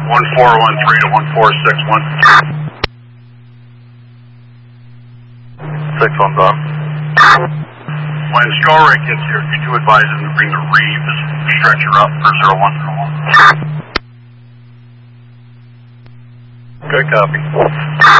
1413 to 1461. 6-1's on. When Skolrick gets here, could you advise him to bring the Reeves stretcher up for 0101? Good copy.